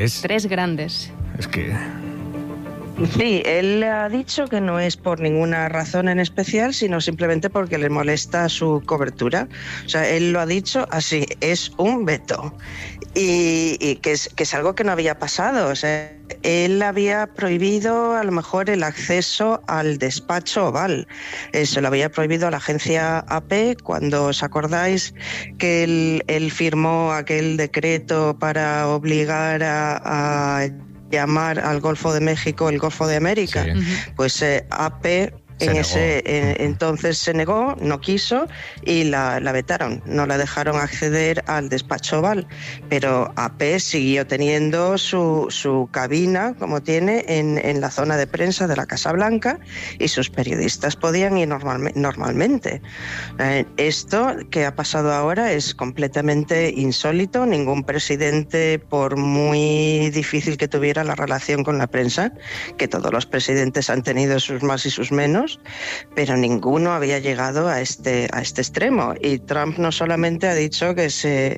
Tres grandes. Es que... Sí, él ha dicho que no es por ninguna razón en especial, sino simplemente porque le molesta su cobertura. O sea, él lo ha dicho así, es un veto. Y que es algo que no había pasado. O sea, él había prohibido a lo mejor el acceso al despacho Oval. Se lo había prohibido a la agencia AP cuando, ¿os acordáis que él firmó aquel decreto para obligar a llamar al Golfo de México el Golfo de América? Sí. Pues AP entonces se negó, no quiso y la vetaron, no la dejaron acceder al despacho Oval, pero AP siguió teniendo su cabina como tiene en la zona de prensa de la Casa Blanca y sus periodistas podían ir normalmente. Esto que ha pasado ahora es completamente insólito. Ningún presidente, por muy difícil que tuviera la relación con la prensa, que todos los presidentes han tenido sus más y sus menos, pero ninguno había llegado a este extremo. Y Trump no solamente ha dicho que se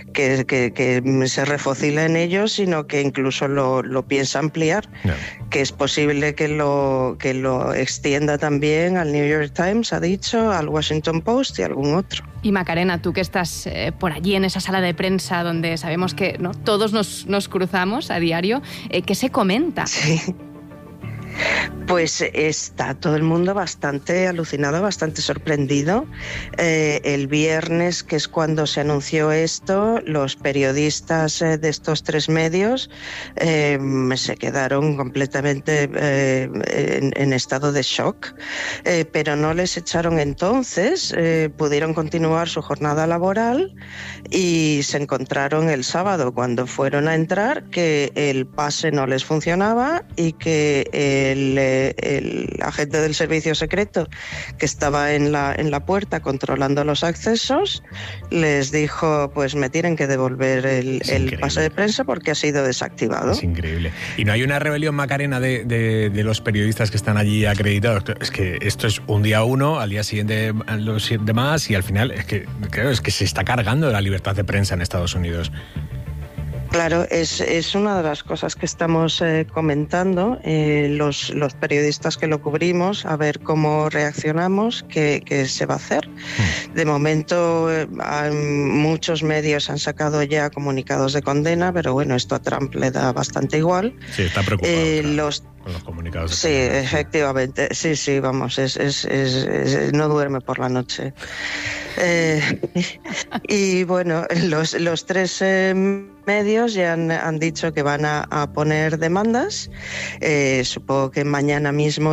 refocila en ello, sino que incluso lo piensa ampliar, que es posible que lo extienda también al New York Times, ha dicho, al Washington Post y algún otro. Y Macarena, tú que estás por allí en esa sala de prensa donde sabemos que ¿no? todos nos cruzamos a diario, ¿qué se comenta? Sí. Pues está todo el mundo bastante alucinado, bastante sorprendido. El viernes, que es cuando se anunció esto, los periodistas de estos tres medios se quedaron completamente en estado de shock, pero no les echaron entonces, pudieron continuar su jornada laboral y se encontraron el sábado cuando fueron a entrar que el pase no les funcionaba y que el agente del servicio secreto que estaba en la puerta controlando los accesos les dijo, pues me tienen que devolver el pase de prensa porque ha sido desactivado. Es increíble. ¿Y no hay una rebelión, Macarena, de los periodistas que están allí acreditados? Es que esto es un día uno, al día siguiente los demás y al final es que se está cargando la libertad de prensa en Estados Unidos. Claro, es una de las cosas que estamos comentando, los periodistas que lo cubrimos, a ver cómo reaccionamos, qué se va a hacer. De momento, muchos medios han sacado ya comunicados de condena, pero bueno, esto a Trump le da bastante igual. Sí, está preocupado con los comunicados. Sí, efectivamente. Sí, vamos, no duerme por la noche. Y bueno, los tres medios ya han dicho que van a poner demandas. Supongo que mañana mismo,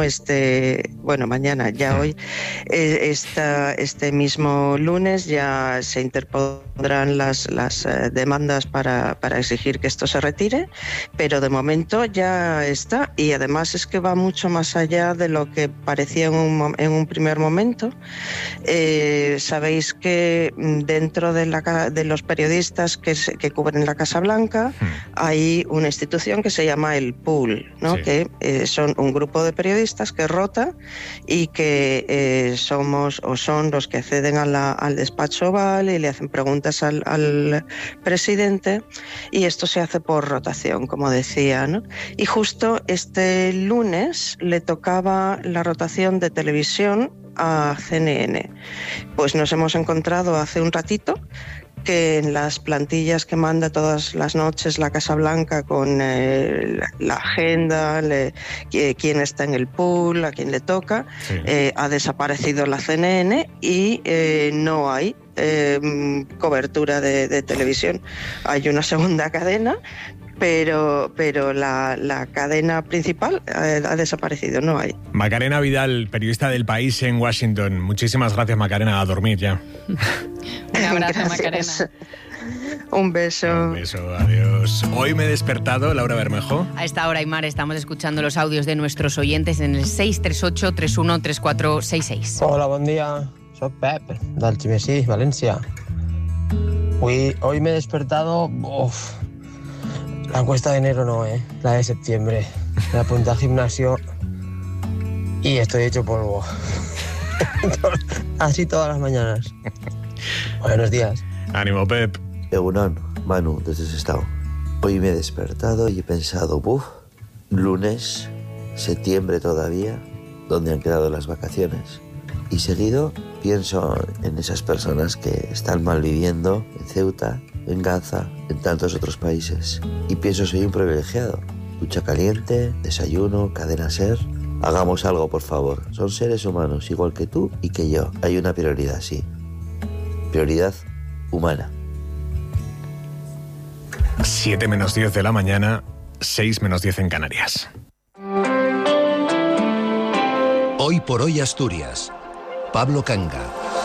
hoy, este mismo lunes ya se interpondrán las demandas para exigir que esto se retire, pero de momento ya está, y además es que va mucho más allá de lo que parecía en un primer momento. Sabéis que dentro de los periodistas que cubren la Casa Blanca hay una institución que se llama el Pool, ¿no? Sí. Que son un grupo de periodistas que rota y que son los que acceden al despacho Oval y le hacen preguntas al presidente, y esto se hace por rotación, como decía, ¿no? Y justo este lunes le tocaba la rotación de televisión a CNN. Pues nos hemos encontrado hace un ratito que en las plantillas que manda todas las noches la Casa Blanca con la agenda, quién está en el pool, a quién le toca, sí. Ha desaparecido la CNN y no hay cobertura de televisión. Hay una segunda cadena, pero la cadena principal ha desaparecido, no hay. Macarena Vidal, periodista del País en Washington. Muchísimas gracias, Macarena, a dormir ya. Un abrazo, Macarena. Un beso. Un beso, adiós. Hoy me he despertado, Laura Bermejo. A esta hora, Aymar, estamos escuchando los audios de nuestros oyentes en el 638-313466. Hola, bon dia. Soc Pep, d'Algemesí, València. Hoy me he despertado... La cuesta de enero no, la de septiembre. Me apunté al gimnasio y estoy hecho polvo. Así todas las mañanas. Buenos días. Ánimo, Pep. Egunon, Manu, desde Sestao. Hoy me he despertado y he pensado, lunes, septiembre todavía, ¿dónde han quedado las vacaciones? Y seguido pienso en esas personas que están malviviendo en Ceuta, en Gaza, en tantos otros países. Y pienso, soy un privilegiado. Ducha caliente, desayuno, cadena SER. Hagamos algo, por favor. Son seres humanos, igual que tú y que yo. Hay una prioridad, sí. Prioridad humana. 7 menos 10 de la mañana, 6 menos 10 en Canarias. Hoy por hoy Asturias. Pablo Canga.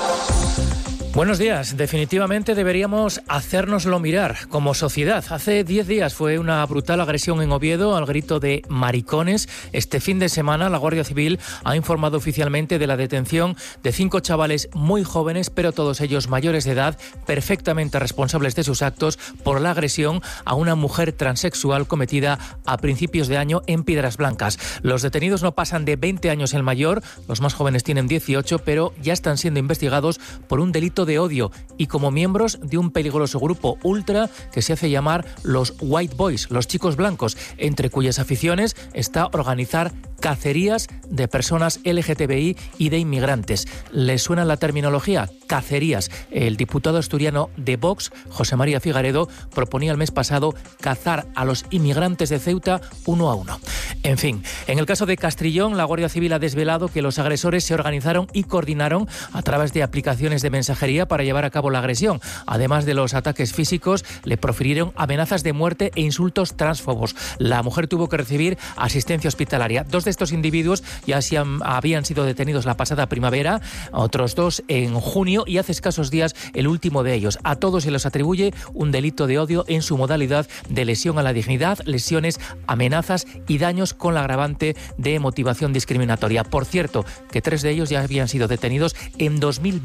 Buenos días. Definitivamente deberíamos hacérnoslo mirar como sociedad. Hace 10 días fue una brutal agresión en Oviedo al grito de maricones. Este fin de semana la Guardia Civil ha informado oficialmente de la detención de 5 chavales muy jóvenes, pero todos ellos mayores de edad, perfectamente responsables de sus actos por la agresión a una mujer transexual cometida a principios de año en Piedras Blancas. Los detenidos no pasan de 20 años el mayor, los más jóvenes tienen 18, pero ya están siendo investigados por un delito de odio y como miembros de un peligroso grupo ultra que se hace llamar los White Boys, los chicos blancos, entre cuyas aficiones está organizar cacerías de personas LGTBI y de inmigrantes. ¿Les suena la terminología? Cacerías. El diputado asturiano de Vox, José María Figaredo, proponía el mes pasado cazar a los inmigrantes de Ceuta uno a uno. En fin, en el caso de Castrillón, la Guardia Civil ha desvelado que los agresores se organizaron y coordinaron a través de aplicaciones de mensajería para llevar a cabo la agresión. Además de los ataques físicos, le profirieron amenazas de muerte e insultos transfobos. La mujer tuvo que recibir asistencia hospitalaria. 2 de estos individuos ya habían sido detenidos la pasada primavera, otros 2 en junio y hace escasos días el último de ellos. A todos se les atribuye un delito de odio en su modalidad de lesión a la dignidad, lesiones, amenazas y daños con la agravante de motivación discriminatoria. Por cierto, que 3 de ellos ya habían sido detenidos en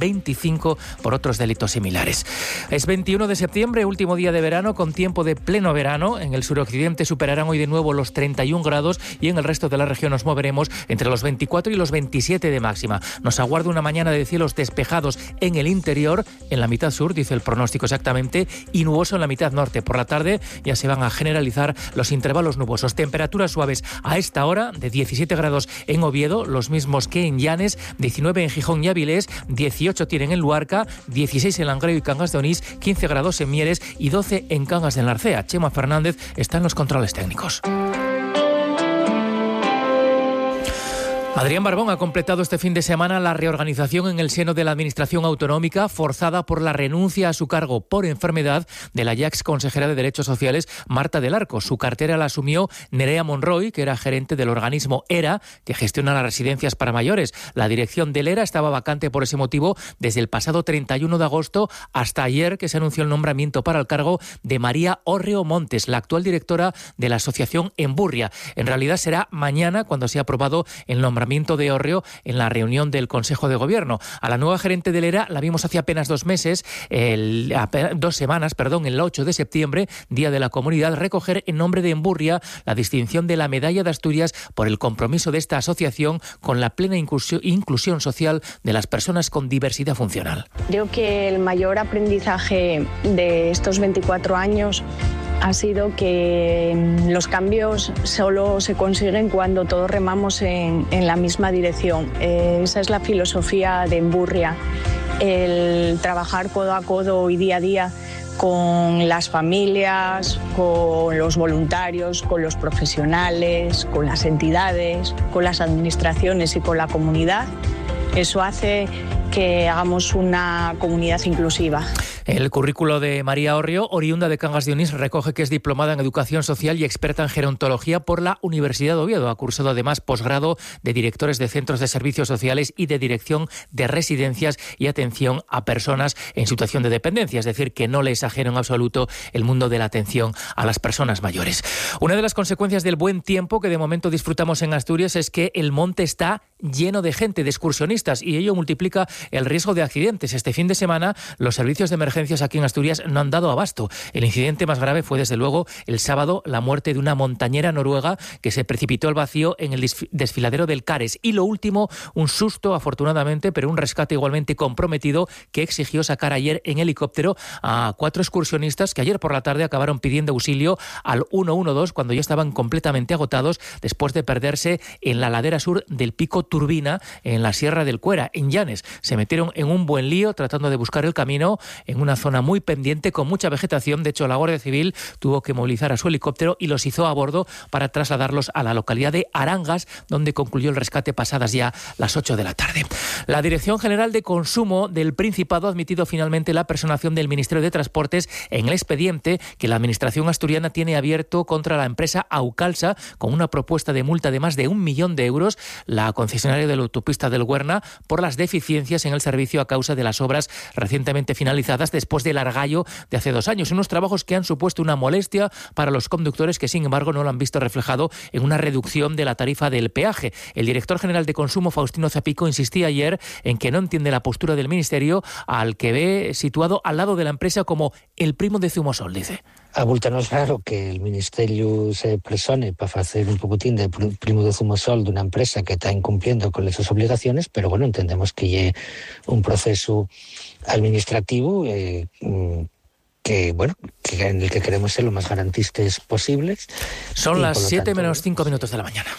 2025 por otros delitos similares. Es 21 de septiembre, último día de verano, con tiempo de pleno verano. En el suroccidente superarán hoy de nuevo los 31 grados y en el resto de la región nos moveremos entre los 24 y los 27 de máxima. Nos aguarda una mañana de cielos despejados en el interior, en la mitad sur, dice el pronóstico exactamente, y nuboso en la mitad norte. Por la tarde ya se van a generalizar los intervalos nubosos. Temperaturas suaves a esta hora de 17 grados en Oviedo, los mismos que en Llanes, 19 en Gijón y Avilés, 18 tienen en Luarca, 16 en Langreo y Cangas de Onís, 15 grados en Mieres y 12 en Cangas de Narcea. Chema Fernández está en los controles técnicos. Adrián Barbón ha completado este fin de semana la reorganización en el seno de la Administración Autonómica forzada por la renuncia a su cargo por enfermedad de la ya ex consejera de Derechos Sociales Marta del Arco. Su cartera la asumió Nerea Monroy, que era gerente del organismo ERA, que gestiona las residencias para mayores. La dirección del ERA estaba vacante por ese motivo desde el pasado 31 de agosto hasta ayer, que se anunció el nombramiento para el cargo de María Orreo Montes, la actual directora de la asociación Emburria. En realidad será mañana cuando sea aprobado el nombramiento de Orreo en la reunión del Consejo de Gobierno. A la nueva gerente del ERA la vimos hace apenas 2 semanas, el 8 de septiembre, Día de la Comunidad, recoger en nombre de Emburria la distinción de la Medalla de Asturias por el compromiso de esta asociación con la plena inclusión social de las personas con diversidad funcional. Creo que el mayor aprendizaje de estos 24 años ha sido que los cambios solo se consiguen cuando todos remamos en la misma dirección. Esa es la filosofía de Emburria, el trabajar codo a codo y día a día con las familias, con los voluntarios, con los profesionales, con las entidades, con las administraciones y con la comunidad. Eso hace que hagamos una comunidad inclusiva. El currículo de María Orreo, oriunda de Cangas de Onís, recoge que es diplomada en Educación Social y experta en Gerontología por la Universidad de Oviedo. Ha cursado además posgrado de directores de centros de servicios sociales y de dirección de residencias y atención a personas en situación de dependencia, es decir, que no le es ajeno en absoluto el mundo de la atención a las personas mayores. Una de las consecuencias del buen tiempo que de momento disfrutamos en Asturias es que el monte está lleno de gente, de excursionistas, y ello multiplica el riesgo de accidentes. Este fin de semana los servicios de emergencia emergencias aquí en Asturias no han dado abasto. El incidente más grave fue, desde luego, el sábado, la muerte de una montañera noruega que se precipitó al vacío en el desfiladero del Cares. Y lo último, un susto, afortunadamente, pero un rescate igualmente comprometido que exigió sacar ayer en helicóptero a 4 excursionistas que ayer por la tarde acabaron pidiendo auxilio al 112 cuando ya estaban completamente agotados después de perderse en la ladera sur del Pico Turbina, en la Sierra del Cuera, en Llanes. Se metieron en un buen lío tratando de buscar el camino en una zona muy pendiente con mucha vegetación. De hecho, la Guardia Civil tuvo que movilizar a su helicóptero y los hizo a bordo para trasladarlos a la localidad de Arangas, donde concluyó el rescate pasadas ya las 8 de la tarde. La Dirección General de Consumo del Principado ha admitido finalmente la personación del Ministerio de Transportes en el expediente que la Administración asturiana tiene abierto contra la empresa Aucalsa, con una propuesta de multa de más de 1 millón de euros, la concesionaria de la autopista del Huerna, por las deficiencias en el servicio a causa de las obras recientemente finalizadas después del argallo de hace 2 años. Unos trabajos que han supuesto una molestia para los conductores que, sin embargo, no lo han visto reflejado en una reducción de la tarifa del peaje. El director general de Consumo, Faustino Zapico, insistía ayer en que no entiende la postura del Ministerio, al que ve situado al lado de la empresa como el primo de Zumosol, dice. Abulta-nos raro que el Ministerio se presione para hacer un poquitín de primo de Zumosol de una empresa que está incumpliendo con esas obligaciones, pero bueno, entendemos que es un proceso administrativo que bueno, que en el que queremos ser lo más garantistas posibles. Son las 7 menos 5 minutos de la mañana.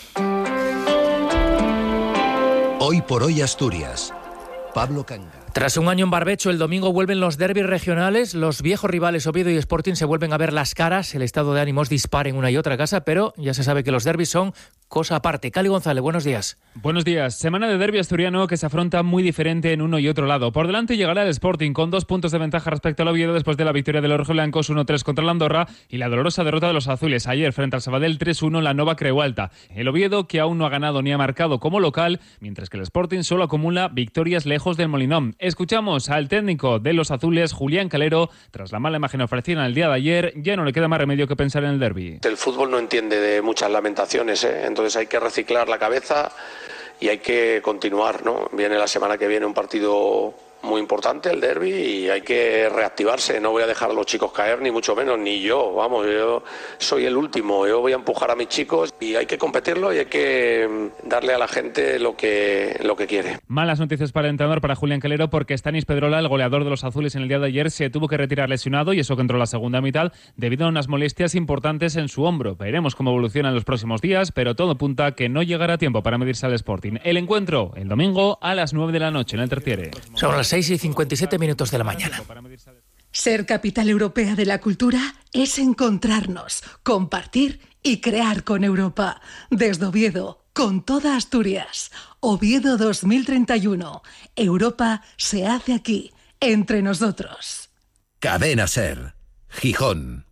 Hoy por hoy Asturias. Pablo Canga. Tras un año en barbecho, el domingo vuelven los derbis regionales. Los viejos rivales Oviedo y Sporting se vuelven a ver las caras. El estado de ánimos dispara en una y otra casa, pero ya se sabe que los derbis son cosa aparte. Cali González, buenos días. Buenos días. Semana de derbi asturiano que se afronta muy diferente en uno y otro lado. Por delante llegará el Sporting con 2 puntos de ventaja respecto al Oviedo después de la victoria de los rojiblancos 1-3 contra el Andorra y la dolorosa derrota de los azules ayer frente al Sabadell 3-1 en la Nova Creu Alta. El Oviedo, que aún no ha ganado ni ha marcado como local, mientras que el Sporting solo acumula victorias lejos del Molinón. Escuchamos al técnico de los azules, Julián Calero. Tras la mala imagen ofrecida el día de ayer, ya no le queda más remedio que pensar en el derbi. El fútbol no entiende de muchas lamentaciones, entonces hay que reciclar la cabeza y hay que continuar, ¿no? Viene la semana que viene un partido muy importante, el derbi, y hay que reactivarse. No voy a dejar a los chicos caer, ni mucho menos, ni yo. Vamos, yo soy el último. Yo voy a empujar a mis chicos y hay que competirlo y hay que darle a la gente lo que quiere. Malas noticias para el entrenador, para Julián Calero, porque Stanis Pedrola, el goleador de los azules en el día de ayer, se tuvo que retirar lesionado, y eso que entró la segunda mitad, debido a unas molestias importantes en su hombro. Veremos cómo evoluciona en los próximos días, pero todo apunta a que no llegará a tiempo para medirse al Sporting. El encuentro, el domingo, a las 9 de la noche en el Tertiere. Son las 6:57 minutos de la mañana. Ser capital europea de la cultura es encontrarnos, compartir y crear con Europa. Desde Oviedo, con toda Asturias. Oviedo 2031. Europa se hace aquí, entre nosotros. Cadena SER. Gijón.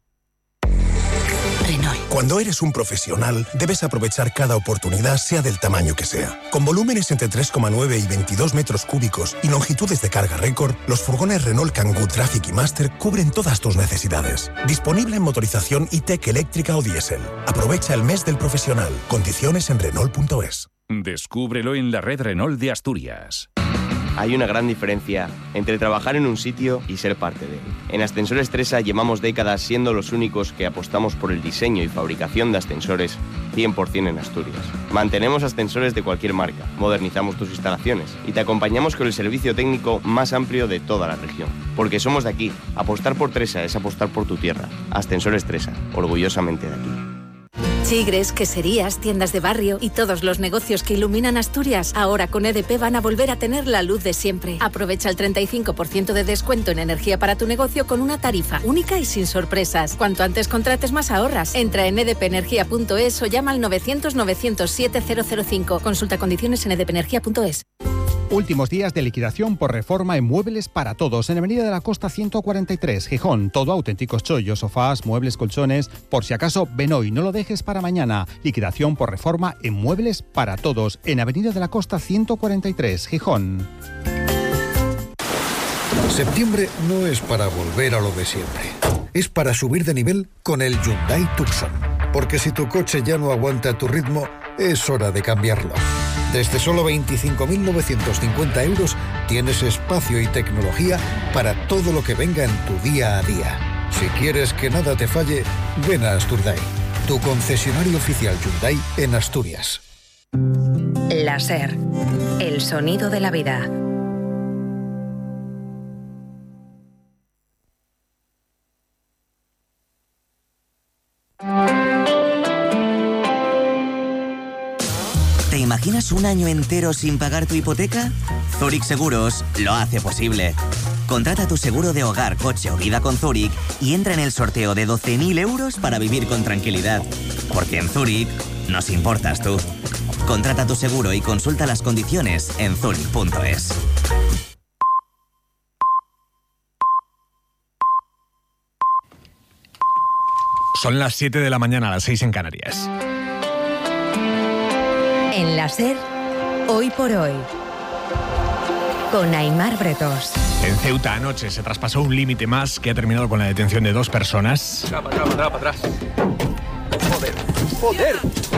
Cuando eres un profesional, debes aprovechar cada oportunidad, sea del tamaño que sea. Con volúmenes entre 3,9 y 22 metros cúbicos y longitudes de carga récord, los furgones Renault Kangoo Traffic y Master cubren todas tus necesidades. Disponible en motorización e-Tech eléctrica o diésel. Aprovecha el mes del profesional. Condiciones en Renault.es. Descúbrelo en la red Renault de Asturias. Hay una gran diferencia entre trabajar en un sitio y ser parte de él. En Ascensores Tresa llevamos décadas siendo los únicos que apostamos por el diseño y fabricación de ascensores 100% en Asturias. Mantenemos ascensores de cualquier marca, modernizamos tus instalaciones y te acompañamos con el servicio técnico más amplio de toda la región. Porque somos de aquí. Apostar por Tresa es apostar por tu tierra. Ascensores Tresa, orgullosamente de aquí. Chigres, queserías, tiendas de barrio y todos los negocios que iluminan Asturias, ahora con EDP van a volver a tener la luz de siempre. Aprovecha el 35% de descuento en energía para tu negocio con una tarifa única y sin sorpresas. Cuanto antes contrates, más ahorras. Entra en edpenergia.es o llama al 900-907-005. Consulta condiciones en edpenergia.es. Últimos días de liquidación por reforma en Muebles para Todos en Avenida de la Costa 143, Gijón. Todo auténticos chollos, sofás, muebles, colchones. Por si acaso, ven hoy, no lo dejes para mañana. Liquidación por reforma en Muebles para Todos en Avenida de la Costa 143, Gijón. Septiembre no es para volver a lo de siempre. Es para subir de nivel con el Hyundai Tucson. Porque si tu coche ya no aguanta tu ritmo, es hora de cambiarlo. Desde solo 25.950 euros tienes espacio y tecnología para todo lo que venga en tu día a día. Si quieres que nada te falle, ven a Asturday, tu concesionario oficial Hyundai en Asturias. La SER, el sonido de la vida. ¿Te imaginas un año entero sin pagar tu hipoteca? Zurich Seguros lo hace posible. Contrata tu seguro de hogar, coche o vida con Zurich y entra en el sorteo de 12.000 euros para vivir con tranquilidad. Porque en Zurich nos importas tú. Contrata tu seguro y consulta las condiciones en zurich.es. Son las 7 de la mañana, las 6 en Canarias. En la SER, hoy por hoy, con Aimar Bretos. En Ceuta anoche se traspasó un límite más que ha terminado con la detención de 2 personas. Para atrás. ¡Joder!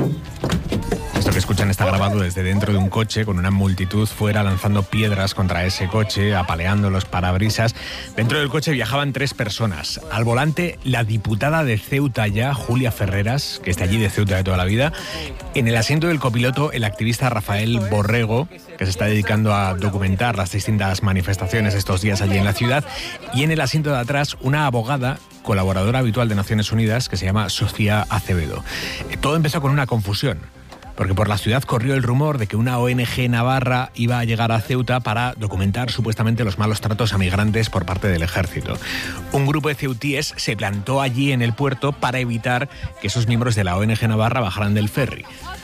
Esto que escuchan está grabado desde dentro de un coche con una multitud fuera lanzando piedras contra ese coche, apaleando los parabrisas. Dentro del coche viajaban 3 personas. Al volante, la diputada de Ceuta ya, Julia Ferreras, que está allí de Ceuta de toda la vida. En el asiento del copiloto, el activista Rafael Borrego, que se está dedicando a documentar las distintas manifestaciones estos días allí en la ciudad. Y en el asiento de atrás, una abogada colaboradora habitual de Naciones Unidas que se llama Sofía Acevedo. Todo empezó con una confusión, porque por la ciudad corrió el rumor de que una ONG navarra iba a llegar a Ceuta para documentar supuestamente los malos tratos a migrantes por parte del ejército. Un grupo de ceutíes se plantó allí en el puerto para evitar que esos miembros de la ONG navarra bajaran del ferry,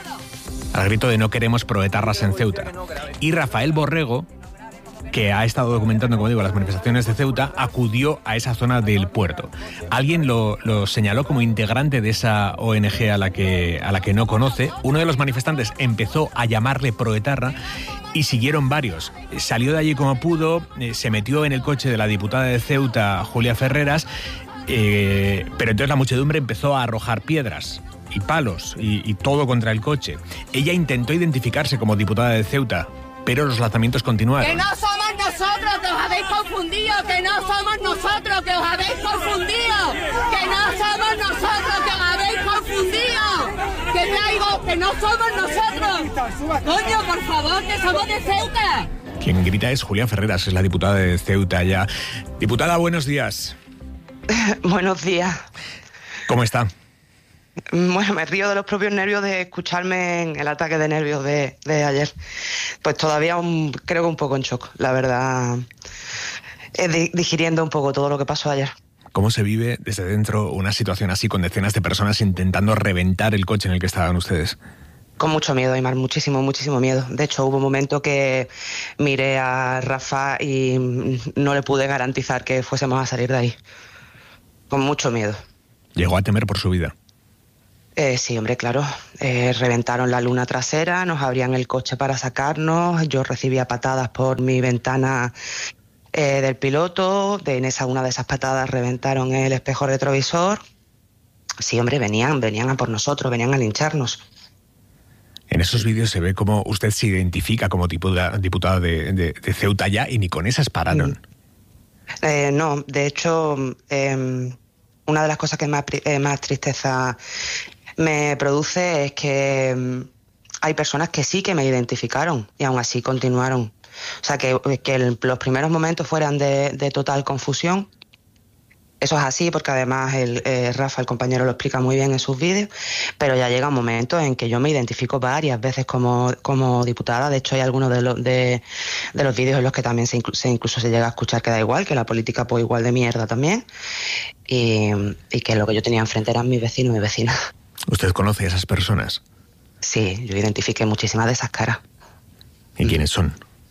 al grito de no queremos proetarras en Ceuta. Y Rafael Borrego, que ha estado documentando, como digo, las manifestaciones de Ceuta, acudió a esa zona del puerto. Alguien lo señaló como integrante de esa ONG a la que no conoce. Uno de los manifestantes empezó a llamarle proetarra y siguieron varios. Salió de allí como pudo, se metió en el coche de la diputada de Ceuta, Julia Ferreras, pero entonces la muchedumbre empezó a arrojar piedras y palos y todo contra el coche. Ella intentó identificarse como diputada de Ceuta, pero los lanzamientos continuaron. ¡Que no somos nosotros, que os habéis confundido! ¡Que no somos nosotros, que os habéis confundido! ¡Que no somos nosotros, que os habéis confundido! ¡Que traigo, que no somos nosotros! ¡Coño, por favor, que somos de Ceuta! Quien grita es Julia Ferreras, es la diputada de Ceuta ya. Diputada, buenos días. Buenos días. ¿Cómo está? Bueno, me río de los propios nervios de escucharme en el ataque de nervios de ayer. Pues todavía creo que un poco en shock, la verdad, digiriendo un poco todo lo que pasó ayer. ¿Cómo se vive desde dentro una situación así con decenas de personas intentando reventar el coche en el que estaban ustedes? Con mucho miedo, Aimar, muchísimo miedo. De hecho, hubo un momento que miré a Rafa y no le pude garantizar que fuésemos a salir de ahí. Con mucho miedo. ¿Llegó a temer por su vida? Sí, hombre, claro. Reventaron la luna trasera, nos abrían el coche para sacarnos, yo recibía patadas por mi ventana del piloto, una de esas patadas reventaron el espejo retrovisor. Sí, hombre, venían a por nosotros, venían a lincharnos. En esos vídeos se ve cómo usted se identifica como diputada de Ceuta ya y ni con esas pararon. No, de hecho, una de las cosas que más tristeza me produce es que hay personas que sí que me identificaron y aún así continuaron. O sea, que los primeros momentos fueran de total confusión. Eso es así porque además Rafa, el compañero, lo explica muy bien en sus vídeos, pero ya llega un momento en que yo me identifico varias veces como diputada. De hecho, hay algunos de los vídeos en los que también incluso se llega a escuchar que da igual, que la política pues igual de mierda también, y que lo que yo tenía enfrente eran mis vecinos y vecinas. ¿Usted conoce a esas personas? Sí, yo identifiqué muchísimas de esas caras. ¿Y quiénes son?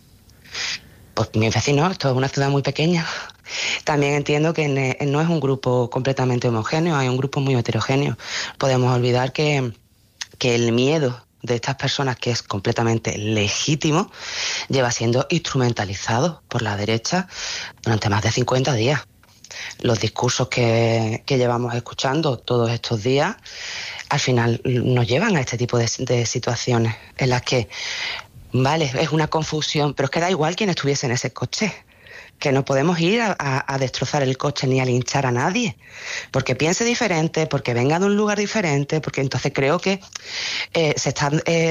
Pues mis vecinos, esto es una ciudad muy pequeña. También entiendo que no es un grupo completamente homogéneo, hay un grupo muy heterogéneo. Podemos olvidar que el miedo de estas personas, que es completamente legítimo, lleva siendo instrumentalizado por la derecha durante más de 50 días. Los discursos que llevamos escuchando todos estos días, al final nos llevan a este tipo de situaciones en las que, vale, es una confusión, pero es que da igual quién estuviese en ese coche. Que no podemos ir a destrozar el coche ni a linchar a nadie, porque piense diferente, porque venga de un lugar diferente, porque entonces creo que se está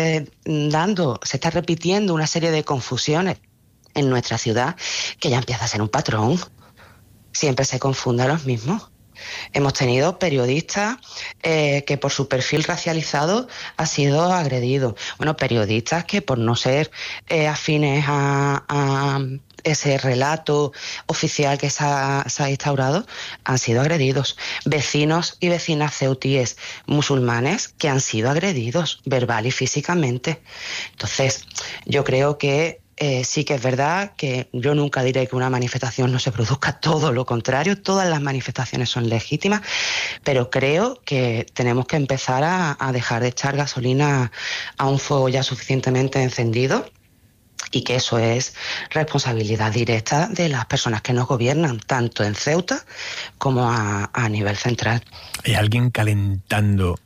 repitiendo una serie de confusiones en nuestra ciudad que ya empieza a ser un patrón. Siempre se confunde a los mismos. Hemos tenido periodistas que por su perfil racializado ha sido agredido. Bueno, periodistas que por no ser afines a ese relato oficial que se ha instaurado han sido agredidos. Vecinos y vecinas ceutíes musulmanes que han sido agredidos verbal y físicamente. Entonces, yo creo que sí que es verdad que yo nunca diré que una manifestación no se produzca, todo lo contrario, todas las manifestaciones son legítimas, pero creo que tenemos que empezar a dejar de echar gasolina a un fuego ya suficientemente encendido y que eso es responsabilidad directa de las personas que nos gobiernan, tanto en Ceuta como a nivel central. ¿Hay alguien calentando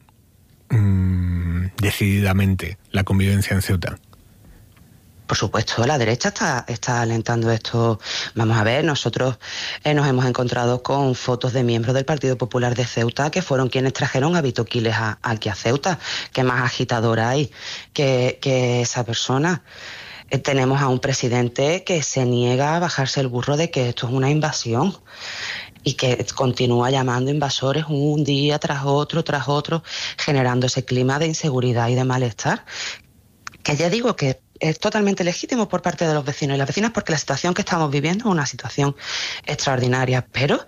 decididamente la convivencia en Ceuta? Por supuesto, la derecha está alentando esto. Vamos a ver, nosotros nos hemos encontrado con fotos de miembros del Partido Popular de Ceuta que fueron quienes trajeron a Vito Quiles aquí a Ceuta. ¿Qué más agitadora hay que esa persona? Tenemos a un presidente que se niega a bajarse el burro de que esto es una invasión y que continúa llamando invasores un día tras otro, generando ese clima de inseguridad y de malestar. Que ya digo que es totalmente legítimo por parte de los vecinos y las vecinas, porque la situación que estamos viviendo es una situación extraordinaria, pero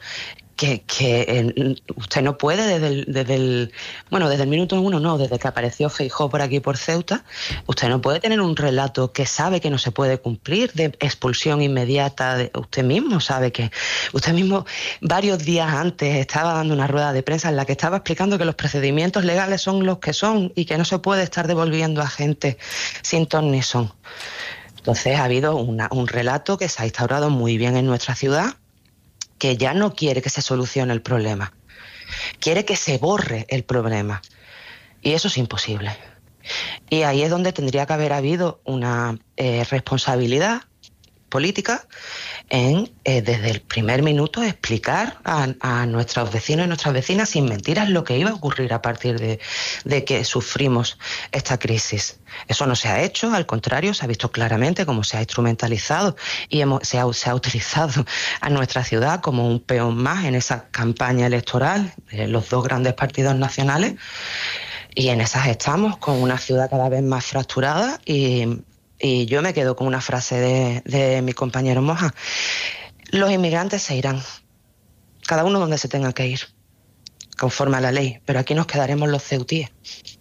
que usted no puede desde el minuto uno, no, desde que apareció Feijóo por aquí por Ceuta, usted no puede tener un relato que sabe que no se puede cumplir, de expulsión inmediata. Usted mismo sabe que, usted mismo varios días antes estaba dando una rueda de prensa en la que estaba explicando que los procedimientos legales son los que son y que no se puede estar devolviendo a gente sin ton ni son. Entonces ha habido un relato que se ha instaurado muy bien en nuestra ciudad, que ya no quiere que se solucione el problema, quiere que se borre el problema. Y eso es imposible. Y ahí es donde tendría que haber habido una responsabilidad política en, desde el primer minuto, explicar a nuestros vecinos y nuestras vecinas sin mentiras lo que iba a ocurrir a partir de que sufrimos esta crisis. Eso no se ha hecho, al contrario, se ha visto claramente cómo se ha instrumentalizado y se ha utilizado a nuestra ciudad como un peón más en esa campaña electoral de los dos grandes partidos nacionales, y en esas estamos, con una ciudad cada vez más fracturada. Y yo me quedo con una frase de mi compañero Moja: los inmigrantes se irán, cada uno donde se tenga que ir, conforme a la ley, pero aquí nos quedaremos los ceutíes.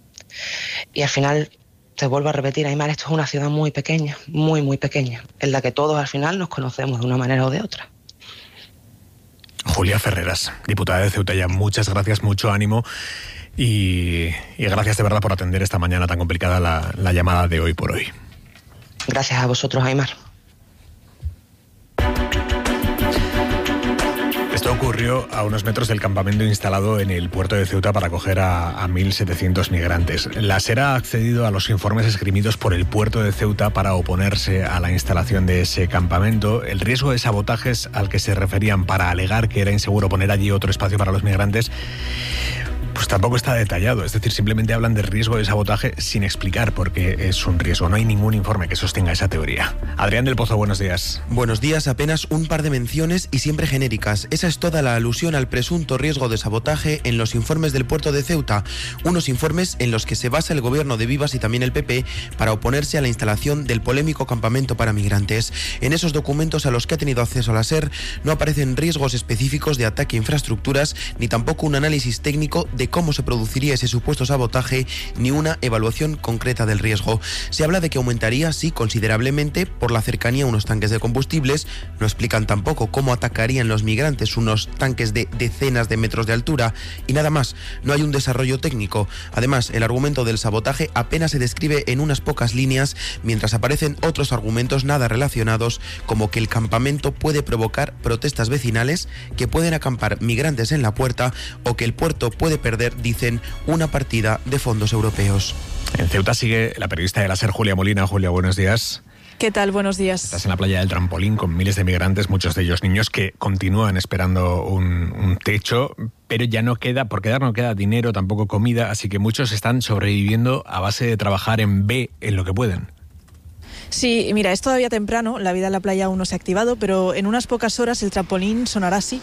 Y al final, te vuelvo a repetir, Aymar, esto es una ciudad muy pequeña, muy, muy pequeña, en la que todos al final nos conocemos de una manera o de otra. Julia Ferreras, diputada de Ceuta, ya muchas gracias, mucho ánimo y gracias de verdad por atender esta mañana tan complicada la llamada de Hoy por Hoy. Gracias a vosotros, Aymar. Esto ocurrió a unos metros del campamento instalado en el puerto de Ceuta para acoger a 1.700 migrantes. La SER ha accedido a los informes esgrimidos por el puerto de Ceuta para oponerse a la instalación de ese campamento. El riesgo de sabotajes al que se referían para alegar que era inseguro poner allí otro espacio para los migrantes, pues tampoco está detallado. Es decir, simplemente hablan de riesgo de sabotaje sin explicar por qué es un riesgo. No hay ningún informe que sostenga esa teoría. Adrián del Pozo, buenos días. Buenos días. Apenas un par de menciones y siempre genéricas. Esa es toda la alusión al presunto riesgo de sabotaje en los informes del puerto de Ceuta. Unos informes en los que se basa el gobierno de Vivas y también el PP para oponerse a la instalación del polémico campamento para migrantes. En esos documentos a los que ha tenido acceso la SER no aparecen riesgos específicos de ataque a infraestructuras, ni tampoco un análisis técnico de cómo se produciría ese supuesto sabotaje, ni una evaluación concreta del riesgo. Se habla de que aumentaría, sí, considerablemente por la cercanía a unos tanques de combustibles. No explican tampoco cómo atacarían los migrantes unos tanques de decenas de metros de altura, y nada más. No hay un desarrollo técnico. Además, el argumento del sabotaje apenas se describe en unas pocas líneas, mientras aparecen otros argumentos nada relacionados, como que el campamento puede provocar protestas vecinales, que pueden acampar migrantes en la puerta, o que el puerto puede perder perder, dicen, una partida de fondos europeos. En Ceuta sigue la periodista de la SER, Julia Molina. Julia, buenos días. ¿Qué tal? Buenos días. Estás en la playa del Trampolín con miles de migrantes, muchos de ellos niños, que continúan esperando un techo, pero ya no queda, por quedar no queda dinero, tampoco comida, así que muchos están sobreviviendo a base de trabajar en B en lo que pueden. Sí, mira, es todavía temprano, la vida en la playa aún no se ha activado, pero en unas pocas horas el trampolín sonará así.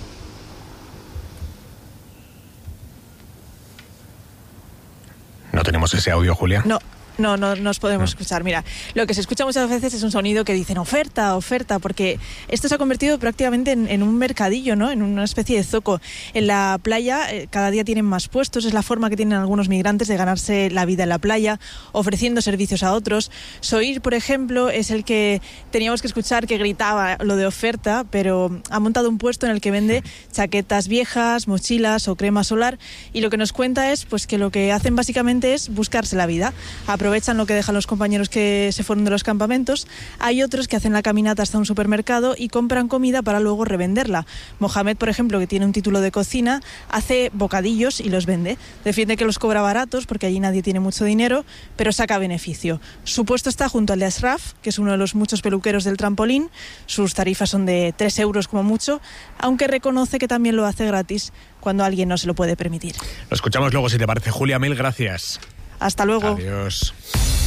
¿No tenemos ese audio, Julia? No nos podemos escuchar. Mira, lo que se escucha muchas veces es un sonido que dicen oferta, porque esto se ha convertido prácticamente en un mercadillo, ¿no? En una especie de zoco. En la playa cada día tienen más puestos, es la forma que tienen algunos migrantes de ganarse la vida en la playa, ofreciendo servicios a otros. Soir, por ejemplo, es el que teníamos que escuchar que gritaba lo de oferta, pero ha montado un puesto en el que vende chaquetas viejas, mochilas o crema solar, y lo que nos cuenta es pues que lo que hacen básicamente es buscarse la vida. Aprovechan lo que dejan los compañeros que se fueron de los campamentos. Hay otros que hacen la caminata hasta un supermercado y compran comida para luego revenderla. Mohamed, por ejemplo, que tiene un título de cocina, hace bocadillos y los vende. Defiende que los cobra baratos porque allí nadie tiene mucho dinero, pero saca beneficio. Su puesto está junto al de Ashraf, que es uno de los muchos peluqueros del Trampolín. Sus tarifas son de 3 euros como mucho, aunque reconoce que también lo hace gratis cuando alguien no se lo puede permitir. Lo escuchamos luego, si te parece. Julia, mil gracias. Hasta luego. Adiós.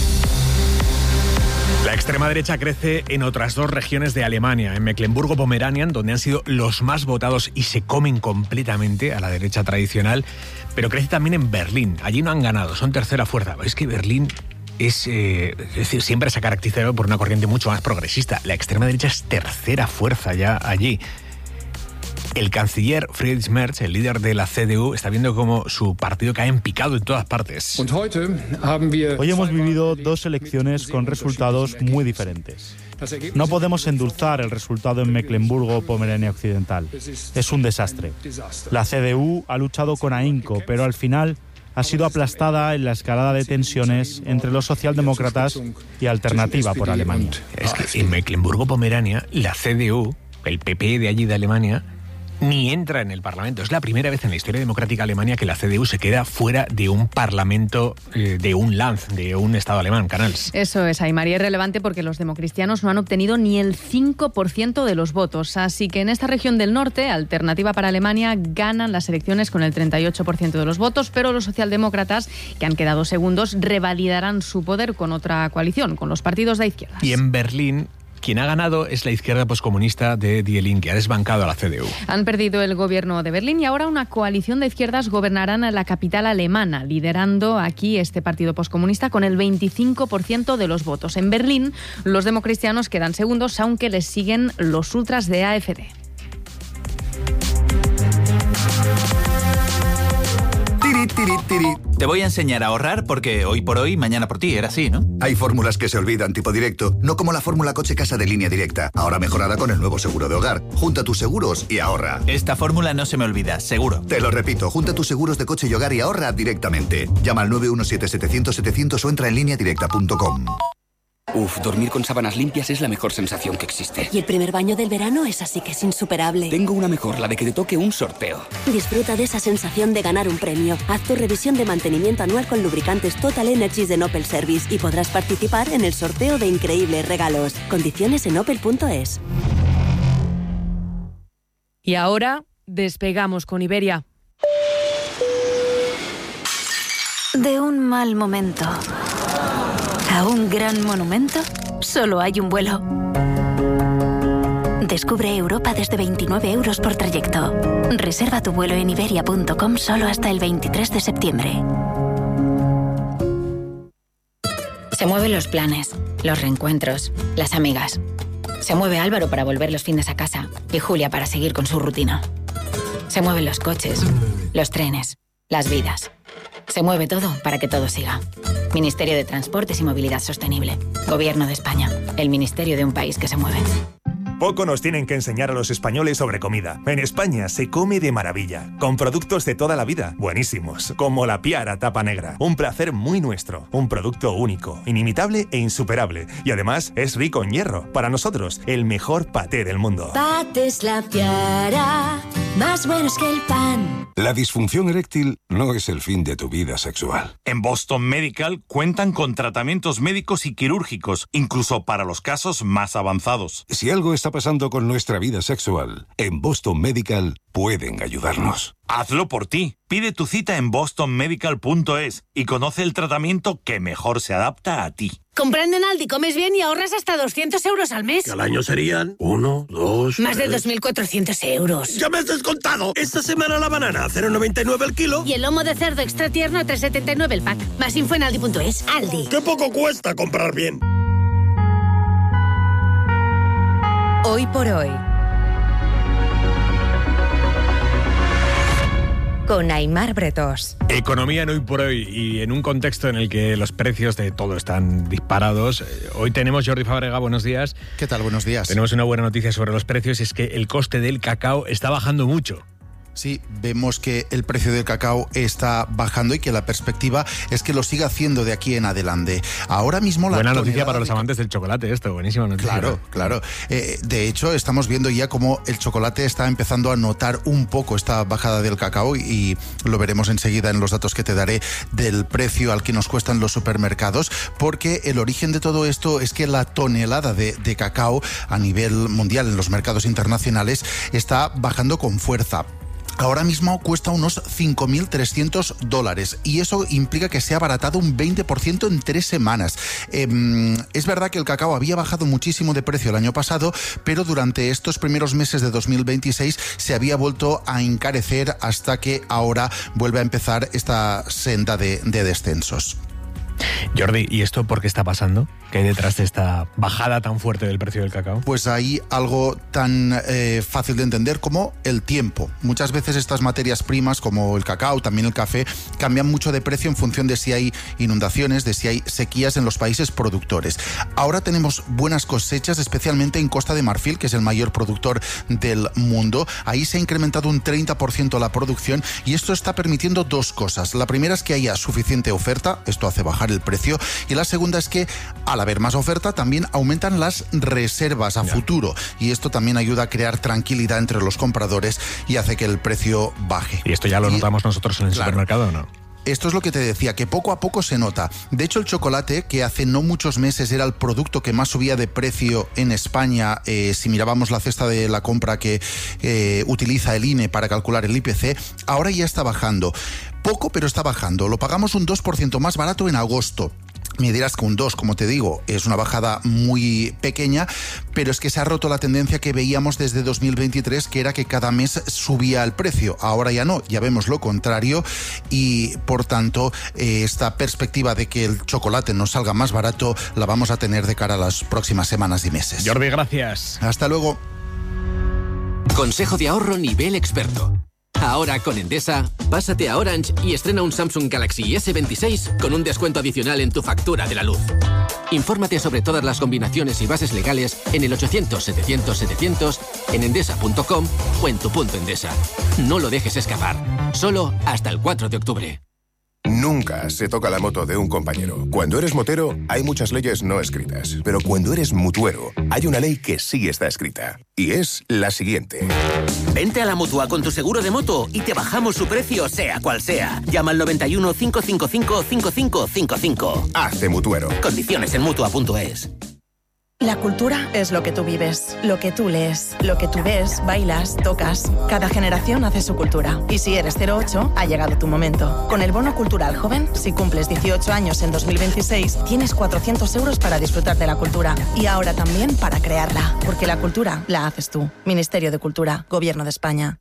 La extrema derecha crece en otras 2 regiones de Alemania, en Mecklemburgo-Pomerania, donde han sido los más votados y se comen completamente a la derecha tradicional, pero crece también en Berlín. Allí no han ganado, son tercera fuerza. Es que Berlín es decir, siempre se ha caracterizado por una corriente mucho más progresista. La extrema derecha es tercera fuerza ya allí. El canciller Friedrich Merz, el líder de la CDU, está viendo cómo su partido cae en picado en todas partes. Hoy hemos vivido 2 elecciones con resultados muy diferentes. No podemos endulzar el resultado en Mecklemburgo-Pomerania Occidental. Es un desastre. La CDU ha luchado con ahínco, pero al final ha sido aplastada en la escalada de tensiones entre los socialdemócratas y Alternativa por Alemania. Es que en Mecklemburgo-Pomerania, la CDU, el PP de allí de Alemania, ni entra en el Parlamento. Es la primera vez en la historia democrática alemana que la CDU se queda fuera de un Parlamento, de un Land, de un Estado alemán, Canals. Eso es, Aymar, y es relevante porque los democristianos no han obtenido ni el 5% de los votos. Así que en esta región del norte, Alternativa para Alemania, ganan las elecciones con el 38% de los votos, pero los socialdemócratas, que han quedado segundos, revalidarán su poder con otra coalición, con los partidos de izquierdas. Y en Berlín, quien ha ganado es la izquierda poscomunista de Die Linke, ha desbancado a la CDU. Han perdido el gobierno de Berlín y ahora una coalición de izquierdas gobernarán a la capital alemana, liderando aquí este partido poscomunista con el 25% de los votos. En Berlín, los democristianos quedan segundos, aunque les siguen los ultras de AfD. Te voy a enseñar a ahorrar porque hoy por hoy, mañana por ti, era así, ¿no? Hay fórmulas que se olvidan, tipo directo, no como la fórmula coche-casa de Línea Directa, ahora mejorada con el nuevo seguro de hogar. Junta tus seguros y ahorra. Esta fórmula no se me olvida, seguro. Te lo repito, junta tus seguros de coche y hogar y ahorra directamente. Llama al 917-700-700 o entra en lineadirecta.com. Uf, dormir con sábanas limpias es la mejor sensación que existe. Y el primer baño del verano es así que es insuperable. Tengo una mejor, la de que te toque un sorteo. Disfruta de esa sensación de ganar un premio. Haz tu revisión de mantenimiento anual con lubricantes Total Energies de Opel Service y podrás participar en el sorteo de increíbles regalos. Condiciones en opel.es. Y ahora despegamos con Iberia. De un mal momento a un gran monumento, solo hay un vuelo. Descubre Europa desde 29 euros por trayecto. Reserva tu vuelo en iberia.com solo hasta el 23 de septiembre. Se mueven los planes, los reencuentros, las amigas. Se mueve Álvaro para volver los fines a casa y Julia para seguir con su rutina. Se mueven los coches, los trenes, las vidas. Se mueve todo para que todo siga. Ministerio de Transportes y Movilidad Sostenible. Gobierno de España. El ministerio de un país que se mueve. Poco nos tienen que enseñar a los españoles sobre comida. En España se come de maravilla, con productos de toda la vida, buenísimos, como la Piara Tapa Negra. Un placer muy nuestro, un producto único, inimitable e insuperable. Y además es rico en hierro. Para nosotros, el mejor paté del mundo. Patés La Piara, más buenos que el pan. La disfunción eréctil no es el fin de tu vida sexual. En Boston Medical cuentan con tratamientos médicos y quirúrgicos, incluso para los casos más avanzados. Si algo está pasando con nuestra vida sexual, en Boston Medical pueden ayudarnos. Hazlo por ti. Pide tu cita en bostonmedical.es y conoce el tratamiento que mejor se adapta a ti. Comprando en Aldi comes bien y ahorras hasta 200 euros al mes. Que al año serían 1, 2... Más de 2.400 euros. ¡Ya me has descontado! Esta semana la banana, 0,99 el kilo. Y el lomo de cerdo extra tierno, 3,79 el pack. Más info en aldi.es. Aldi. ¡Qué poco cuesta comprar bien! Hoy por hoy. Con Aimar Bretos. Economía en Hoy por Hoy, y en un contexto en el que los precios de todo están disparados. Hoy tenemos, Jordi Fábrega, buenos días. ¿Qué tal? Buenos días. Tenemos una buena noticia sobre los precios, y es que el coste del cacao está bajando mucho. Sí, vemos que el precio del cacao está bajando y que la perspectiva es que lo siga haciendo de aquí en adelante. Ahora mismo buena noticia para los amantes del chocolate, esto, buenísima noticia. Claro, claro. De hecho, estamos viendo ya cómo el chocolate está empezando a notar un poco esta bajada del cacao, y lo veremos enseguida en los datos que te daré del precio al que nos cuestan los supermercados, porque el origen de todo esto es que la tonelada de cacao a nivel mundial en los mercados internacionales está bajando con fuerza. Ahora mismo cuesta unos $5.300 y eso implica que se ha abaratado un 20% en 3 semanas. Es verdad que el cacao había bajado muchísimo de precio el año pasado, pero durante estos primeros meses de 2026 se había vuelto a encarecer hasta que ahora vuelve a empezar esta senda de descensos. Jordi, ¿y esto por qué está pasando? ¿Qué hay detrás de esta bajada tan fuerte del precio del cacao? Pues hay algo tan fácil de entender como el tiempo. Muchas veces estas materias primas, como el cacao, también el café, cambian mucho de precio en función de si hay inundaciones, de si hay sequías en los países productores. Ahora tenemos buenas cosechas, especialmente en Costa de Marfil, que es el mayor productor del mundo. Ahí se ha incrementado un 30% la producción, y esto está permitiendo dos cosas. La primera es que haya suficiente oferta, esto hace bajar el precio, y la segunda es que al haber más oferta también aumentan las reservas a futuro, y esto también ayuda a crear tranquilidad entre los compradores y hace que el precio baje. ¿Y esto ya lo notamos nosotros en el supermercado o no? Esto es lo que te decía, que poco a poco se nota. De hecho, el chocolate, que hace no muchos meses era el producto que más subía de precio en España, si mirábamos la cesta de la compra que utiliza el INE para calcular el IPC, ahora ya está bajando. Poco, pero está bajando. Lo pagamos un 2% más barato en agosto. Me dirás que un 2, como te digo, es una bajada muy pequeña, pero es que se ha roto la tendencia que veíamos desde 2023, que era que cada mes subía el precio. Ahora ya no, ya vemos lo contrario, y por tanto esta perspectiva de que el chocolate nos salga más barato la vamos a tener de cara a las próximas semanas y meses. Jordi, gracias. Hasta luego. Consejo de ahorro nivel experto. Ahora con Endesa, pásate a Orange y estrena un Samsung Galaxy S26 con un descuento adicional en tu factura de la luz. Infórmate sobre todas las combinaciones y bases legales en el 800-700-700, en endesa.com o en tu punto Endesa. No lo dejes escapar. Solo hasta el 4 de octubre. Nunca se toca la moto de un compañero. Cuando eres motero, hay muchas leyes no escritas. Pero cuando eres mutuero, hay una ley que sí está escrita. Y es la siguiente. Vente a la Mutua con tu seguro de moto y te bajamos su precio, sea cual sea. Llama al 91 555 5555. Hazte mutuero. Condiciones en Mutua.es. La cultura es lo que tú vives, lo que tú lees, lo que tú ves, bailas, tocas. Cada generación hace su cultura. Y si eres 08, ha llegado tu momento. Con el Bono Cultural Joven, si cumples 18 años en 2026, tienes 400 euros para disfrutar de la cultura. Y ahora también para crearla. Porque la cultura la haces tú. Ministerio de Cultura, Gobierno de España.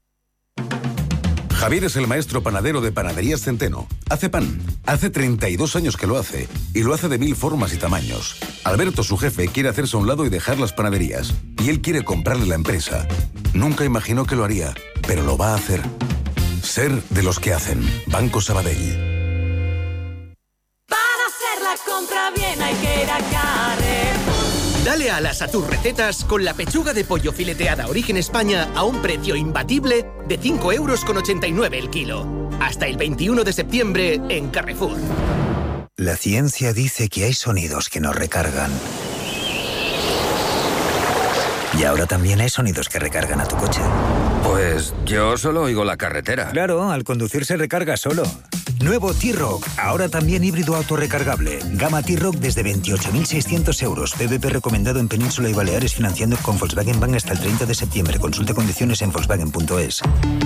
Javier es el maestro panadero de Panaderías Centeno. Hace pan. Hace 32 años que lo hace. Y lo hace de 1000 formas y tamaños. Alberto, su jefe, quiere hacerse a un lado y dejar las panaderías. Y él quiere comprarle la empresa. Nunca imaginó que lo haría, pero lo va a hacer. Ser de los que hacen. Banco Sabadell. Para hacer la compra bien hay que ir a Carrefour. Dale alas a tus recetas con la pechuga de pollo fileteada Origen España a un precio imbatible de 5,89 € el kilo. Hasta el 21 de septiembre en Carrefour. La ciencia dice que hay sonidos que nos recargan Y ahora también hay sonidos que recargan a tu coche. Pues yo solo oigo la carretera. Claro, al conducir se recarga solo. Nuevo T-Roc, ahora también híbrido autorrecargable. Gama T-Roc desde 28.600 euros. PVP recomendado en Península y Baleares, financiando con Volkswagen Bank hasta el 30 de septiembre. Consulte condiciones en Volkswagen.es.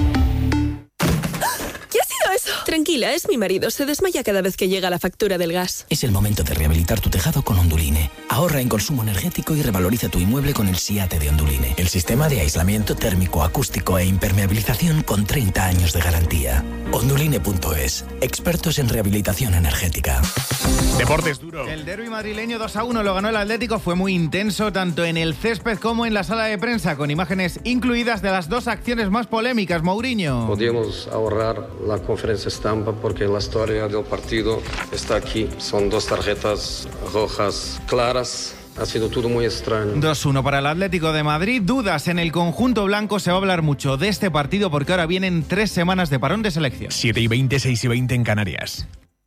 Tranquila, es mi marido. Se desmaya cada vez que llega la factura del gas. Es el momento de rehabilitar tu tejado con Onduline. Ahorra en consumo energético y revaloriza tu inmueble con el SIATE de Onduline. El sistema de aislamiento térmico, acústico e impermeabilización con 30 años de garantía. Onduline.es. Expertos en rehabilitación energética. Deportes duro. El derbi madrileño 2-1 lo ganó el Atlético. Fue muy intenso tanto en el césped como en la sala de prensa, con imágenes incluidas de las dos acciones más polémicas. Mourinho. Podíamos ahorrar la conferencia estampa porque la historia del partido está aquí. Son dos tarjetas rojas claras. Ha sido todo muy extraño. 2-1 para el Atlético de Madrid. Dudas en el conjunto blanco. Se va a hablar mucho de este partido porque ahora vienen 3 semanas de parón de selección. 7:20, 6:20 en Canarias.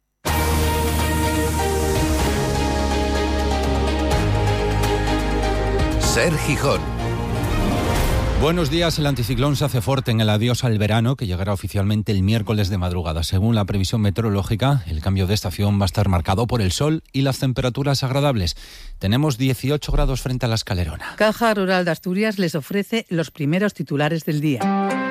Ser Gijón. Buenos días. El anticiclón se hace fuerte en el adiós al verano, que llegará oficialmente el miércoles de madrugada. Según la previsión meteorológica, el cambio de estación va a estar marcado por el sol y las temperaturas agradables. Tenemos 18 grados frente a la Escalerona. Caja Rural de Asturias les ofrece los primeros titulares del día.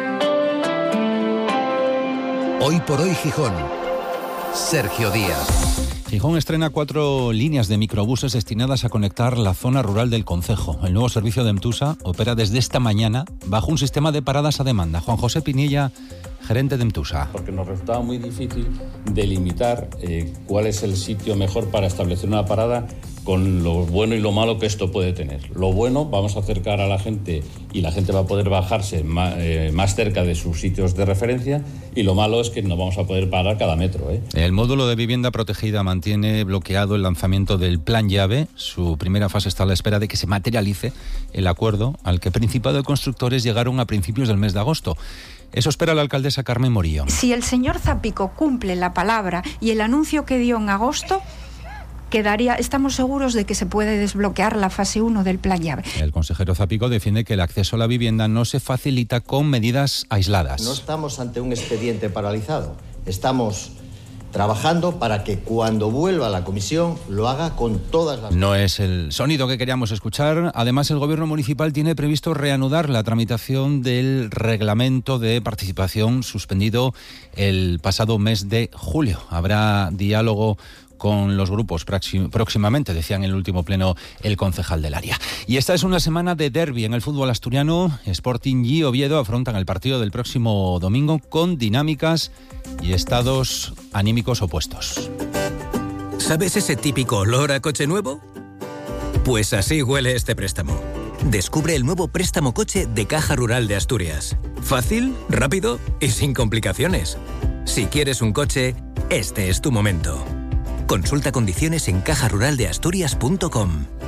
Hoy por hoy Gijón. Sergio Díaz. Gijón estrena 4 líneas de microbuses destinadas a conectar la zona rural del concejo. El nuevo servicio de Emtusa opera desde esta mañana bajo un sistema de paradas a demanda. Juan José Pinilla, gerente de Emtusa. Porque nos resultaba muy difícil delimitar cuál es el sitio mejor para establecer una parada con lo bueno y lo malo que esto puede tener. Lo bueno, vamos a acercar a la gente y la gente va a poder bajarse más cerca de sus sitios de referencia, y lo malo es que no vamos a poder parar cada metro. El módulo de vivienda protegida mantiene bloqueado el lanzamiento del Plan Llave. Su primera fase está a la espera de que se materialice el acuerdo al que Principado de Constructores llegaron a principios del mes de agosto. Eso espera la alcaldesa Carmen Morillo. Si el señor Zapico cumple la palabra y el anuncio que dio en agosto, estamos seguros de que se puede desbloquear la fase 1 del Plan Llave. El consejero Zapico defiende que el acceso a la vivienda no se facilita con medidas aisladas. No estamos ante un expediente paralizado. Estamos trabajando para que cuando vuelva a la comisión lo haga con todas las... No es el sonido que queríamos escuchar. Además, el gobierno municipal tiene previsto reanudar la tramitación del reglamento de participación suspendido el pasado mes de julio. Habrá diálogo con los grupos próximamente, decía en el último pleno el concejal del área. Y esta es una semana de derbi en el fútbol asturiano. Sporting y Oviedo afrontan el partido del próximo domingo con dinámicas y estados anímicos opuestos. ¿Sabes ese típico olor a coche nuevo? Pues así huele este préstamo. Descubre el nuevo préstamo coche de Caja Rural de Asturias. Fácil, rápido y sin complicaciones. Si quieres un coche, este es tu momento. Consulta condiciones en cajaruraldeasturias.com.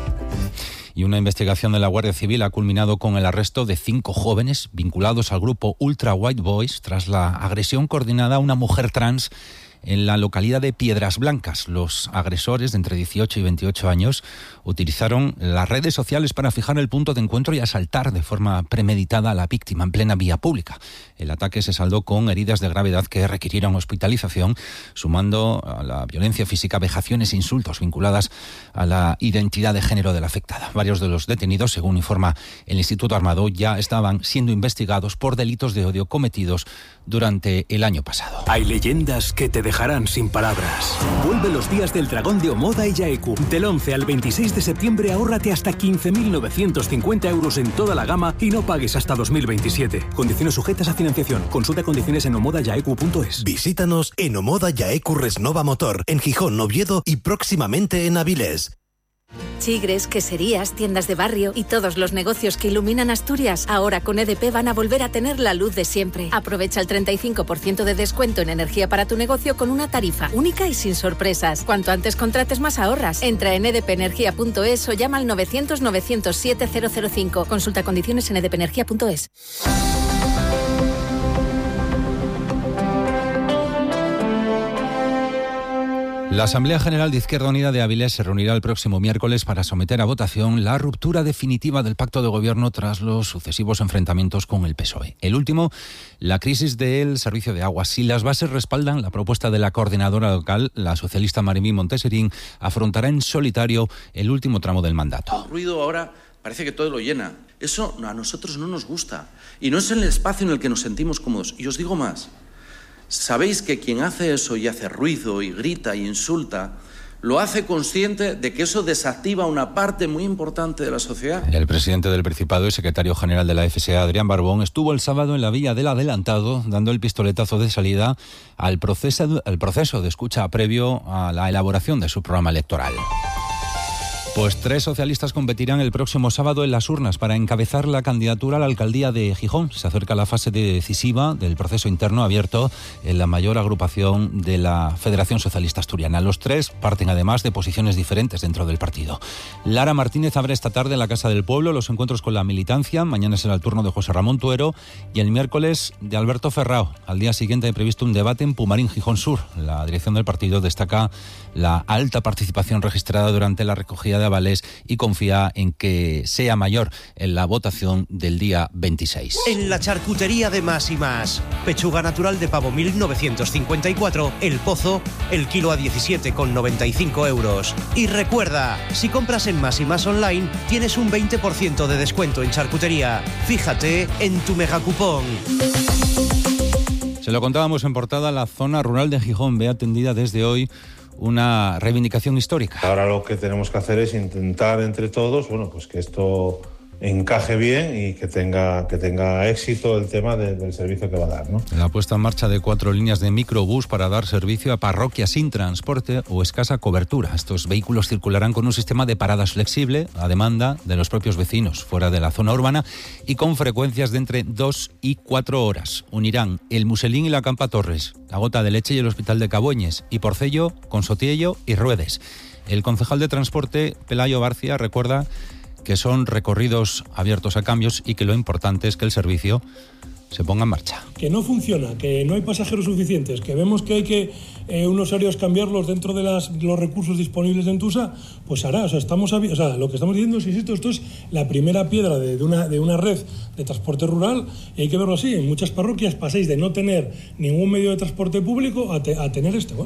Y una investigación de la Guardia Civil ha culminado con el arresto de 5 jóvenes vinculados al grupo Ultra White Boys tras la agresión coordinada a una mujer trans en la localidad de Piedras Blancas. Los agresores de entre 18 y 28 años utilizaron las redes sociales para fijar el punto de encuentro y asaltar de forma premeditada a la víctima en plena vía pública. El ataque se saldó con heridas de gravedad que requirieron hospitalización, sumando a la violencia física vejaciones e insultos vinculadas a la identidad de género de la afectada. Varios de los detenidos, según informa el Instituto Armado, ya estaban siendo investigados por delitos de odio cometidos durante el año pasado. Hay leyendas que te dejarán sin palabras. Vuelve los días del dragón de Omoda y Yaeku. Del 11 al 26 de septiembre ahórrate hasta 15.950 euros en toda la gama y no pagues hasta 2027. Condiciones sujetas a financiación. Consulta condiciones en omodayaeku.es. Visítanos en Omoda Yaeku Resnova Motor, en Gijón, Oviedo y próximamente en Avilés. Chigres, queserías, tiendas de barrio y todos los negocios que iluminan Asturias, ahora con EDP van a volver a tener la luz de siempre. Aprovecha el 35% de descuento en energía para tu negocio con una tarifa única y sin sorpresas. Cuanto antes contrates, más ahorras. Entra en edpenergia.es o llama al 900-907-005. Consulta condiciones en edpenergia.es. La Asamblea General de Izquierda Unida de Avilés se reunirá el próximo miércoles para someter a votación la ruptura definitiva del pacto de gobierno tras los sucesivos enfrentamientos con el PSOE. El último, la crisis del servicio de agua. Si las bases respaldan la propuesta de la coordinadora local, la socialista Marimí Monteserín afrontará en solitario el último tramo del mandato. El ruido ahora parece que todo lo llena. Eso a nosotros no nos gusta. Y no es el espacio en el que nos sentimos cómodos. Y os digo más. Sabéis que quien hace eso y hace ruido y grita y insulta, lo hace consciente de que eso desactiva una parte muy importante de la sociedad. El presidente del Principado y secretario general de la FSA, Adrián Barbón, estuvo el sábado en la Villa del Adelantado dando el pistoletazo de salida al proceso de escucha previo a la elaboración de su programa electoral. Pues 3 socialistas competirán el próximo sábado en las urnas para encabezar la candidatura a la alcaldía de Gijón. Se acerca la fase decisiva del proceso interno abierto en la mayor agrupación de la Federación Socialista Asturiana. Los 3 parten además de posiciones diferentes dentro del partido. Lara Martínez abre esta tarde en la Casa del Pueblo los encuentros con la militancia. Mañana será el turno de José Ramón Tuero y el miércoles de Alberto Ferrao. Al día siguiente hay previsto un debate en Pumarín, Gijón Sur. La dirección del partido destaca la alta participación registrada durante la recogida de avales y confía en que sea mayor en la votación del día 26. En la charcutería de Más y Más. Pechuga natural de pavo 1954, El Pozo, el kilo a 17,95 euros. Y recuerda, si compras en Más y Más online, tienes un 20% de descuento en charcutería. Fíjate en tu megacupón. Se lo contábamos en portada, la zona rural de Gijón ve atendida desde hoy una reivindicación histórica. Ahora lo que tenemos que hacer es intentar entre todos, pues que esto encaje bien y que tenga éxito el tema del servicio que va a dar, ¿no? La puesta en marcha de 4 líneas de microbús para dar servicio a parroquias sin transporte o escasa cobertura. Estos vehículos circularán con un sistema de paradas flexible a demanda de los propios vecinos fuera de la zona urbana y con frecuencias de entre 2 y 4 horas. Unirán el Muselín y la Campa Torres, la Gota de Leche y el Hospital de Cabueñes, y Porcello con Sotiello y Ruedes. El concejal de Transporte, Pelayo Barcia, recuerda que son recorridos abiertos a cambios y que lo importante es que el servicio se ponga en marcha. Que no funciona, que no hay pasajeros suficientes, que vemos que hay que unos horarios cambiarlos dentro de los recursos disponibles en Tusa, pues hará. Lo que estamos diciendo es que esto es la primera piedra de una red de transporte rural y hay que verlo así. En muchas parroquias pasáis de no tener ningún medio de transporte público a tener este.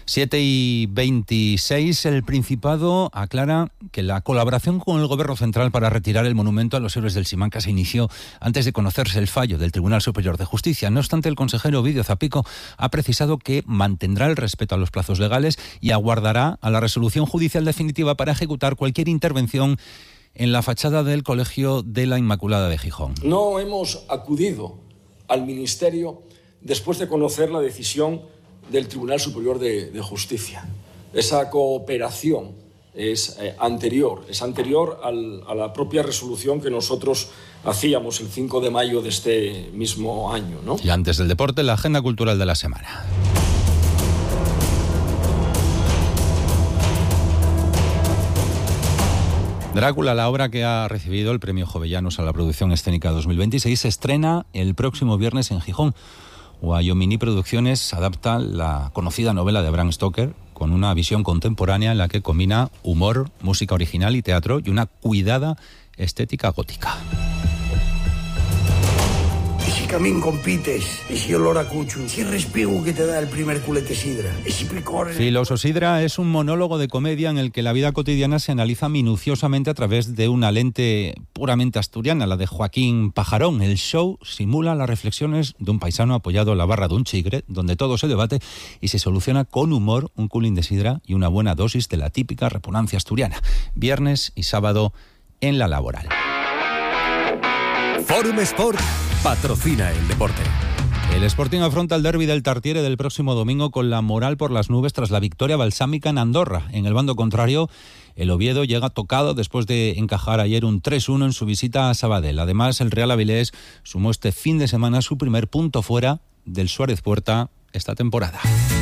7:26, el Principado aclara que la colaboración con el Gobierno Central para retirar el monumento a los héroes del Simancas se inició antes de conocerse el fallo del Tribunal Superior de Justicia. No obstante, el consejero Ovidio Zapico ha precisado que mantendrá el respeto a los plazos legales y aguardará a la resolución judicial definitiva para ejecutar cualquier intervención en la fachada del Colegio de la Inmaculada de Gijón. No hemos acudido al Ministerio después de conocer la decisión del Tribunal Superior de Justicia. Esa cooperación es anterior a la propia resolución que nosotros hacíamos el 5 de mayo de este mismo año, ¿no? Y antes del deporte, la agenda cultural de la semana. Drácula, la obra que ha recibido el Premio Jovellanos a la Producción Escénica 2026, se estrena el próximo viernes en Gijón. Guayomini Producciones adapta la conocida novela de Bram Stoker con una visión contemporánea en la que combina humor, música original y teatro y una cuidada estética gótica. Ese camín compites, ese olor a cucho, ese respiro que te da el primer culete sidra, ese picor... Filososidra es un monólogo de comedia en el que la vida cotidiana se analiza minuciosamente a través de una lente puramente asturiana, la de Joaquín Pajarón. El show simula las reflexiones de un paisano apoyado a la barra de un chigre, donde todo se debate y se soluciona con humor, un culín de sidra y una buena dosis de la típica repugnancia asturiana. Viernes y sábado en La Laboral. Forum Sport patrocina el deporte. El Sporting afronta el derbi del Tartiere del próximo domingo con la moral por las nubes tras la victoria balsámica en Andorra. En el bando contrario, el Oviedo llega tocado después de encajar ayer un 3-1 en su visita a Sabadell. Además, el Real Avilés sumó este fin de semana su primer punto fuera del Suárez Puerta esta temporada.